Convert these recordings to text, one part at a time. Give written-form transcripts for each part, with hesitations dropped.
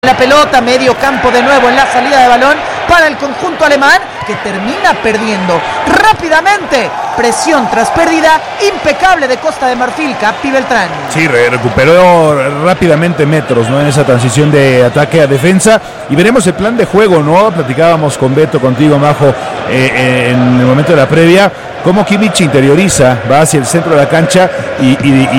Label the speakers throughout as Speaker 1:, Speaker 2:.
Speaker 1: La pelota, medio campo de nuevo en la salida de balón para el conjunto alemán, que termina perdiendo rápidamente. Presión tras pérdida impecable de Costa de Marfil, Capi Beltrán.
Speaker 2: Sí, recuperó rápidamente metros, ¿no? En esa transición de ataque a defensa. Y veremos el plan de juego, ¿no? Platicábamos con Beto, contigo, Majo, en el momento de la previa, cómo Kimmich interioriza, va hacia el centro de la cancha y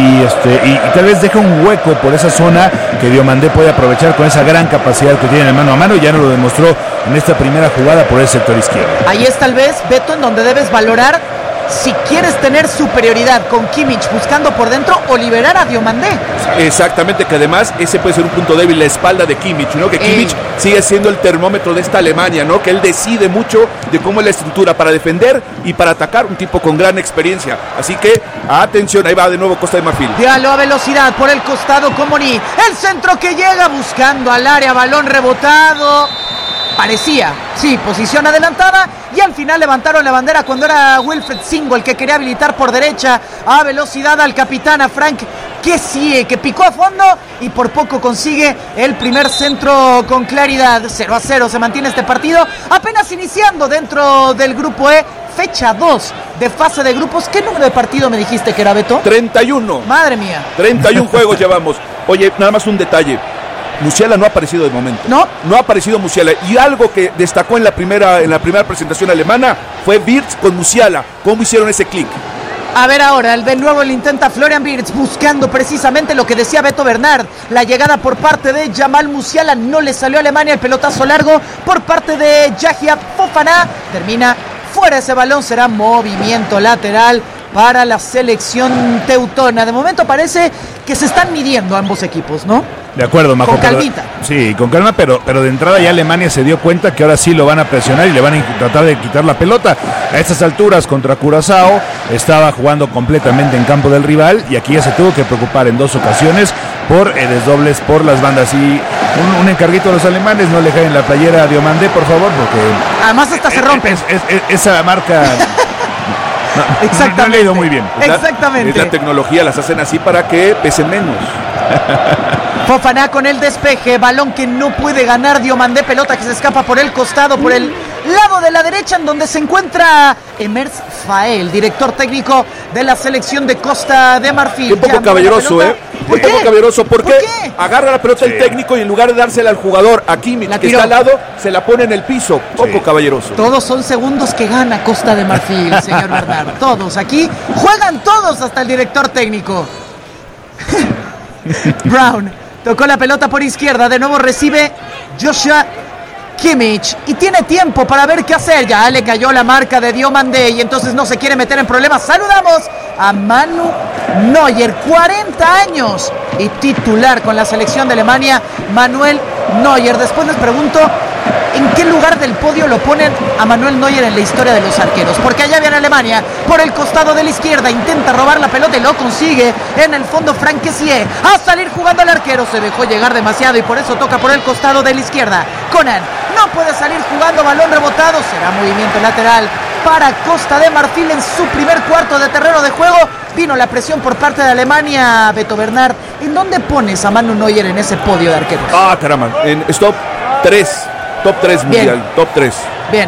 Speaker 2: tal vez deja un hueco por esa zona que Diomandé puede aprovechar con esa gran capacidad que tiene en el mano a mano, y ya nos lo demostró en esta primera jugada por el sector izquierdo.
Speaker 1: Ahí es tal vez, Beto, en donde debes valorar si quieres tener superioridad con Kimmich buscando por dentro o liberar a Diomandé.
Speaker 3: Exactamente, que además ese puede ser un punto débil, la espalda de Kimmich, ¿no? Que Kimmich sigue siendo el termómetro de esta Alemania, ¿no? Que él decide mucho de cómo es la estructura para defender y para atacar, un tipo con gran experiencia. Así que, atención, ahí va de nuevo Costa de Marfil.
Speaker 1: Diallo a velocidad por el costado con Moni. El centro que llega buscando al área, balón rebotado. Parecía, sí, posición adelantada, y al final levantaron la bandera cuando era Wilfried Singo el que quería habilitar por derecha a velocidad al capitán, a Frank Kessie, que picó a fondo y por poco consigue el primer centro con claridad. 0-0 se mantiene este partido, apenas iniciando dentro del grupo E, fecha 2 de fase de grupos. ¿Qué número de partido me dijiste que era, Beto?
Speaker 3: 31.
Speaker 1: Madre mía.
Speaker 3: 31 juegos llevamos. Oye, nada más un detalle. Musiala no ha aparecido de momento. No ha aparecido Musiala. Y algo que destacó en la primera presentación alemana fue Wirtz con Musiala. ¿Cómo hicieron ese clic?
Speaker 1: A ver ahora, de nuevo lo intenta Florian Wirtz, buscando precisamente lo que decía Beto Bernard. La llegada por parte de Jamal Musiala, no le salió a Alemania. El pelotazo largo por parte de Yahia Fofana. Termina fuera ese balón, será movimiento lateral para la selección teutona. De momento parece que se están midiendo ambos equipos, ¿no?
Speaker 2: De acuerdo, Majo.
Speaker 1: Con calmita.
Speaker 2: Sí, con calma, pero de entrada ya Alemania se dio cuenta que ahora sí lo van a presionar y le van a tratar de quitar la pelota. A estas alturas contra Curazao estaba jugando completamente en campo del rival, y aquí ya se tuvo que preocupar en 2 ocasiones por desdobles por las bandas. Y un encarguito a los alemanes: no le caen la playera a Diomandé, por favor, porque
Speaker 1: además hasta se rompe.
Speaker 2: Esa marca... No,
Speaker 1: exactamente.
Speaker 2: No ha leído muy bien.
Speaker 1: Exactamente.
Speaker 3: Es la tecnología, las hacen así para que pesen menos.
Speaker 1: Fofana con el despeje, balón que no puede ganar Diomandé, pelota que se escapa por el costado, por el lado de la derecha, en donde se encuentra Emers Fael, director técnico de la selección de Costa de Marfil.
Speaker 3: Un poco caballeroso,
Speaker 1: ¿Por qué?
Speaker 3: Un poco caballeroso, ¿por qué? Agarra la pelota el
Speaker 2: Sí.
Speaker 3: técnico y en lugar de dársela al jugador, a Kimmich, que está al lado, se la pone en el piso. Poco caballeroso.
Speaker 1: Todos son segundos que gana Costa de Marfil, señor Bernard. Todos, aquí juegan todos, hasta el director técnico. Brown tocó la pelota por izquierda, de nuevo recibe Joshua Kimmich y tiene tiempo para ver qué hacer. Ya le cayó la marca de Diomandé y entonces no se quiere meter en problemas. Saludamos a Manu Neuer, 40 años y titular con la selección de Alemania, Manuel Neuer. Después les pregunto en qué lugar del podio lo ponen a Manuel Neuer en la historia de los arqueros, porque allá viene Alemania por el costado de la izquierda, intenta robar la pelota y lo consigue. En el fondo Frank Kessie a salir jugando al arquero, se dejó llegar demasiado y por eso toca por el costado de la izquierda. Conan no puede salir jugando, balón rebotado, será movimiento lateral para Costa de Marfil en su primer cuarto de terreno de juego. Vino la presión por parte de Alemania. Beto Bernard, ¿en dónde pones a Manu Neuer en ese podio de arqueros?
Speaker 3: Caramba, en top 3 mundial, top 3.
Speaker 1: Bien.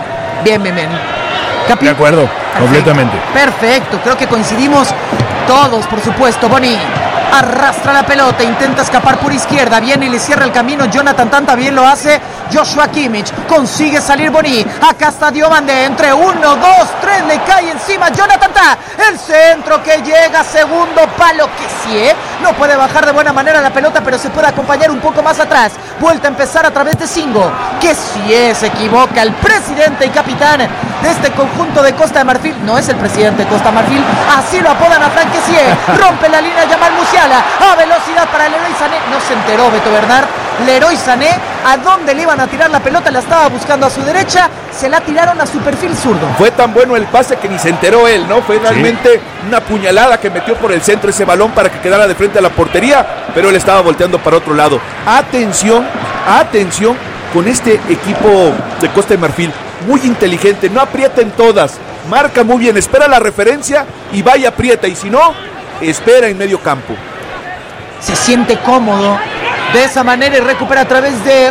Speaker 2: De acuerdo,
Speaker 1: Perfecto.
Speaker 2: completamente.
Speaker 1: Perfecto, creo que coincidimos todos, por supuesto. Boni arrastra la pelota, intenta escapar por izquierda, viene y le cierra el camino Jonathan Tah, también lo hace Joshua Kimmich, consigue salir Boni, acá está Diomandé, entre 1, 2, 3, le cae encima Jonathan Tah, el centro que llega, segundo palo, Kessie no puede bajar de buena manera la pelota, pero se puede acompañar un poco más atrás, vuelta a empezar a través de Singo, Kessie se equivoca, el presidente y capitán de este conjunto de Costa de Marfil, no es el presidente de Costa de Marfil, así lo apodan a Frank Kessie, rompe la línea Jamal Musiala, a velocidad para Leroy Sané, no se enteró Beto Bernard, Leroy Sané, a dónde le iban a tirar la pelota, la estaba buscando a su derecha, se la tiraron a su perfil zurdo.
Speaker 3: Fue tan bueno el pase que ni se enteró él, ¿no? Fue realmente una puñalada que metió por el centro ese balón para que quedara de frente a la portería, pero él estaba volteando para otro lado. Atención con este equipo de Costa de Marfil, muy inteligente, no aprieten todas, marca muy bien, espera la referencia y va y aprieta, y si no, espera en medio campo.
Speaker 1: Se siente cómodo de esa manera y recupera a través de